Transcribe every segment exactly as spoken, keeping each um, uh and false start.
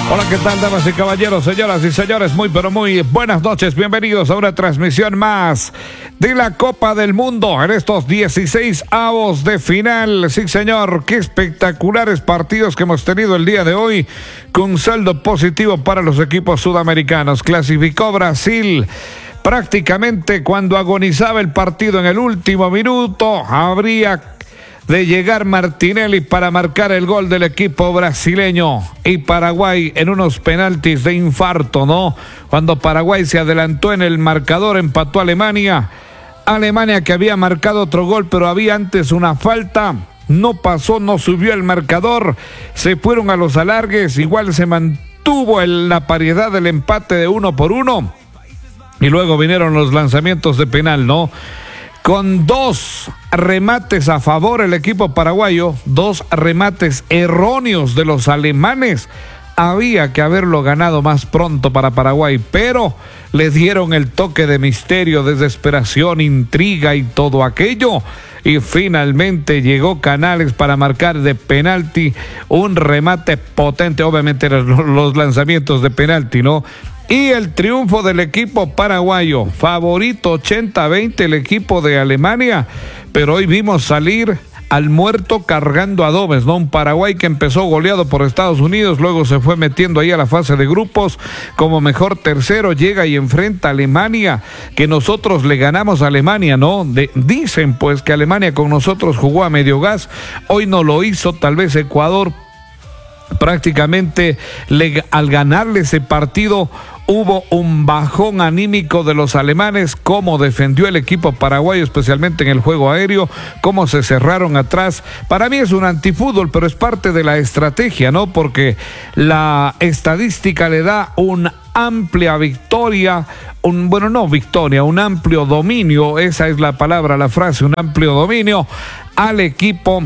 Hola, ¿qué tal, damas y caballeros, señoras y señores? Muy, pero muy buenas noches. Bienvenidos a una transmisión más de la Copa del Mundo en estos dieciséis avos de final. Sí, señor, qué espectaculares partidos que hemos tenido el día de hoy, con saldo positivo para los equipos sudamericanos. Clasificó Brasil prácticamente cuando agonizaba el partido en el último minuto. Habría de llegar Martinelli para marcar el gol del equipo brasileño, y Paraguay en unos penaltis de infarto, ¿no? Cuando Paraguay se adelantó en el marcador, empató a Alemania. Alemania, que había marcado otro gol, pero había antes una falta, no pasó, no subió el marcador, se fueron a los alargues, igual se mantuvo en la paridad del empate de uno por uno, y luego vinieron los lanzamientos de penal, ¿no? Con dos remates a favor el equipo paraguayo, dos remates erróneos de los alemanes. Había que haberlo ganado más pronto para Paraguay, pero le dieron el toque de misterio, desesperación, intriga y todo aquello. Y finalmente llegó Canales para marcar de penalti un remate potente. Obviamente eran los lanzamientos de penalti, ¿no? Y el triunfo del equipo paraguayo, favorito ochenta a veinte el equipo de Alemania, pero hoy vimos salir al muerto cargando adobes, ¿no? Un Paraguay que empezó goleado por Estados Unidos, luego se fue metiendo ahí a la fase de grupos como mejor tercero, llega y enfrenta a Alemania, que nosotros le ganamos a Alemania, ¿no? De, dicen pues que Alemania con nosotros jugó a medio gas, hoy no lo hizo, tal vez Ecuador prácticamente le, al ganarle ese partido hubo un bajón anímico de los alemanes. Cómo defendió el equipo paraguayo, especialmente en el juego aéreo, cómo se cerraron atrás. Para mí es un antifútbol, pero es parte de la estrategia, ¿no? Porque la estadística le da una amplia victoria, un, bueno, no victoria, un amplio dominio, esa es la palabra, la frase, un amplio dominio al equipo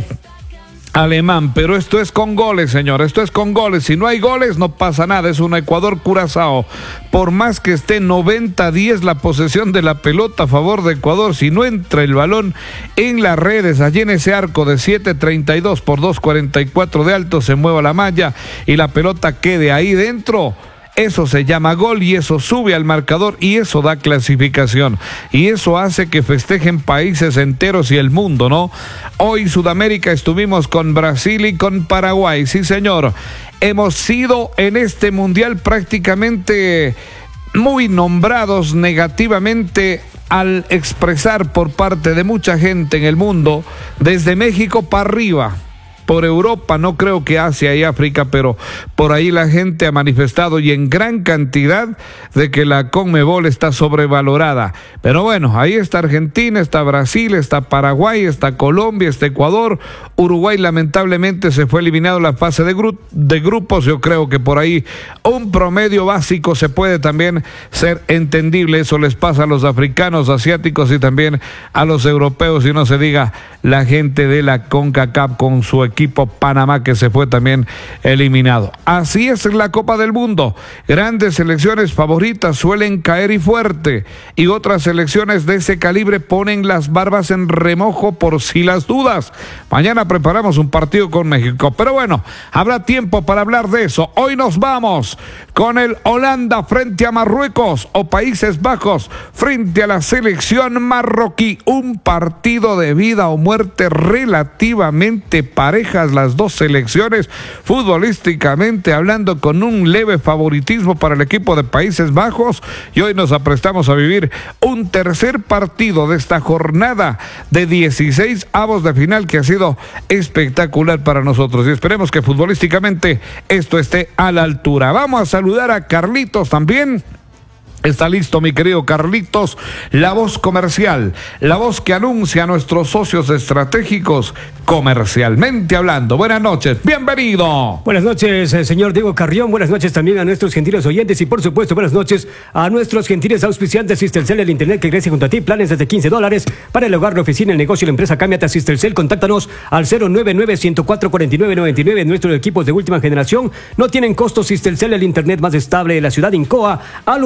alemán, pero esto es con goles, señor, esto es con goles. Si no hay goles no pasa nada, es un Ecuador-Curazao. Por más que esté noventa a diez la posesión de la pelota a favor de Ecuador, si no entra el balón en las redes, allí en ese arco de siete treinta y dos por dos cuarenta y cuatro de alto, se mueva la malla y la pelota quede ahí dentro, eso se llama gol y eso sube al marcador y eso da clasificación. Y eso hace que festejen países enteros y el mundo, ¿no? Hoy Sudamérica estuvimos con Brasil y con Paraguay, sí señor. Hemos sido en este mundial prácticamente muy nombrados negativamente al expresar por parte de mucha gente en el mundo, desde México para arriba. Por Europa, no creo que Asia y África, pero por ahí la gente ha manifestado y en gran cantidad de que la Conmebol está sobrevalorada. Pero bueno, ahí está Argentina, está Brasil, está Paraguay, está Colombia, está Ecuador. Uruguay lamentablemente se fue eliminado en la fase de, gru- de grupos. Yo creo que por ahí un promedio básico se puede también ser entendible. Eso les pasa a los africanos, asiáticos y también a los europeos, y no se diga la gente de la CONCACAF con su equipo. equipo Panamá, que se fue también eliminado. Así es la Copa del Mundo. Grandes selecciones favoritas suelen caer y fuerte, y otras selecciones de ese calibre ponen las barbas en remojo por si las dudas. Mañana preparamos un partido con México, pero bueno, habrá tiempo para hablar de eso. Hoy nos vamos con el Holanda frente a Marruecos, o Países Bajos frente a la selección marroquí. Un partido de vida o muerte relativamente parejo, las dos selecciones, futbolísticamente hablando, con un leve favoritismo para el equipo de Países Bajos, y hoy nos aprestamos a vivir un tercer partido de esta jornada de dieciséis avos de final que ha sido espectacular para nosotros, y esperemos que futbolísticamente esto esté a la altura. Vamos a saludar a Carlitos también. Está listo, mi querido Carlitos, la voz comercial, la voz que anuncia a nuestros socios estratégicos comercialmente hablando. Buenas noches, bienvenido. Buenas noches, señor Diego Carrión. Buenas noches también a nuestros gentiles oyentes y, por supuesto, buenas noches a nuestros gentiles auspiciantes. Asistelcel, el internet que crece junto a ti. Planes desde quince dólares para el hogar, la oficina, el negocio, la empresa. Cámbiate a Asistelcel. Contáctanos al cero nueve nueve, uno cuatro cuatro nueve, nueve nueve. Nuestros equipos de última generación no tienen costos. Asistelcel, el internet más estable de la ciudad. Incoa, aluminio y vidrio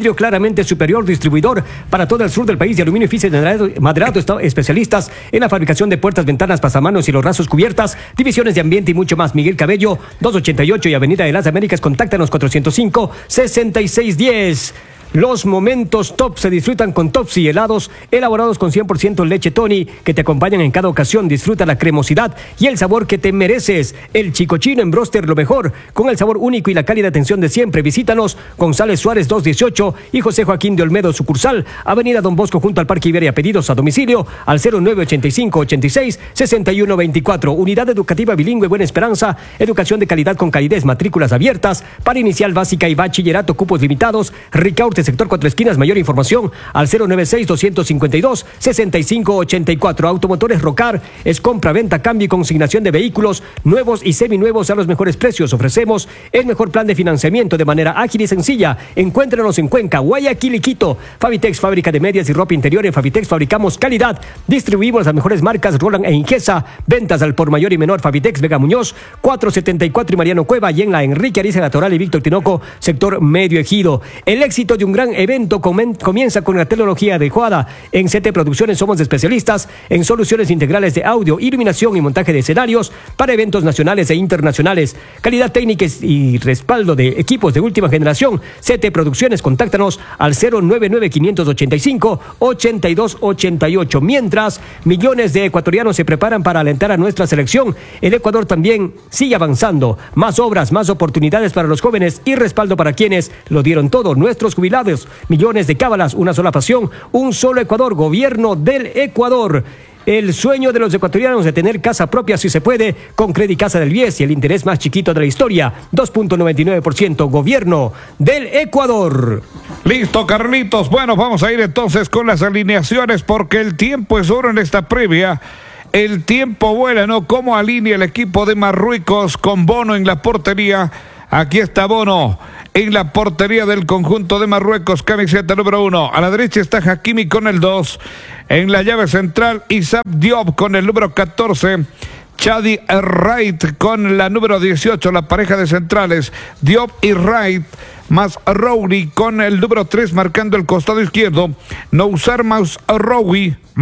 Vidrio claramente superior, distribuidor para todo el sur del país de aluminio y físico maderado, maderado, especialistas en la fabricación de puertas, ventanas, pasamanos y los rasos cubiertas, divisiones de ambiente y mucho más. Miguel Cabello, doscientos ochenta y ocho y Avenida de las Américas. Contáctanos cuatrocientos cinco, sesenta y seis diez. Los momentos top se disfrutan con Topsy, helados elaborados con cien por ciento leche Tony, que te acompañan en cada ocasión. Disfruta la cremosidad y el sabor que te mereces. El Chico Chino en Broster, lo mejor, con el sabor único y la cálida atención de siempre. Visítanos, González Suárez doscientos dieciocho y José Joaquín de Olmedo, sucursal, Avenida Don Bosco junto al Parque Iberia. Pedidos a domicilio al cero nueve ochenta y cinco, ochenta y seis, sesenta y uno veinticuatro. Unidad Educativa Bilingüe Buena Esperanza, educación de calidad con calidez, matrículas abiertas para inicial, básica y bachillerato, cupos limitados. Ricaurte, sector Cuatro Esquinas. Mayor información al cero nueve seis, doscientos cincuenta y dos, sesenta y cinco ochenta y cuatro. Automotores Rocar es compra, venta, cambio y consignación de vehículos nuevos y seminuevos a los mejores precios. Ofrecemos el mejor plan de financiamiento de manera ágil y sencilla. Encuéntranos en Cuenca, Guayaquil y Quito. Fabitex, fábrica de medias y ropa interior. En Fabitex fabricamos calidad. Distribuimos las mejores marcas Roland e Ingesa. Ventas al por mayor y menor. Fabitex, Vega Muñoz, cuatrocientos setenta y cuatro y Mariano Cueva. Y en la Enrique Ariza Toral y Víctor Tinoco, sector Medio Ejido. El éxito de un gran evento comienza con la tecnología adecuada. En C T Producciones somos especialistas en soluciones integrales de audio, iluminación y montaje de escenarios para eventos nacionales e internacionales. Calidad técnica y respaldo de equipos de última generación. C T Producciones, contáctanos al cero nueve nueve, quinientos ochenta y cinco, ochenta y dos ochenta y ocho. Mientras, millones de ecuatorianos se preparan para alentar a nuestra selección, el Ecuador también sigue avanzando. Más obras, más oportunidades para los jóvenes y respaldo para quienes lo dieron todo, nuestros jubilados. Millones de cábalas, una sola pasión, un solo Ecuador, gobierno del Ecuador. El sueño de los ecuatorianos de tener casa propia, si se puede, con Credit Casa del Bies y el interés más chiquito de la historia, dos punto noventa y nueve por ciento, gobierno del Ecuador. Listo, Carlitos. Bueno, vamos a ir entonces con las alineaciones porque el tiempo es oro en esta previa. El tiempo vuela, ¿no? ¿Cómo alinea el equipo de Marruecos con Bono en la portería? Aquí está Bono en la portería del conjunto de Marruecos, camiseta número uno. A la derecha está Hakimi con el dos. En la llave central, Issam Diop con el número catorce. Chadi Wright con la número dieciocho, la pareja de centrales. Diop y Wright, más Rowi con el número tres marcando el costado izquierdo. Nousar Mazraoui